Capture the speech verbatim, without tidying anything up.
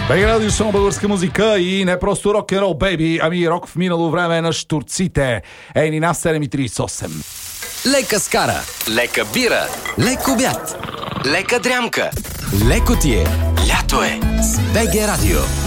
Бег Радио, само българска музика и не просто рок-н-рол, бейби, ами рок в минало време на штурците. Ей, ни на седем и тридесет и осем. Лека скара, лека бира, лек обяд, лека дрямка. Леко ти е, лято е с БГ Радио.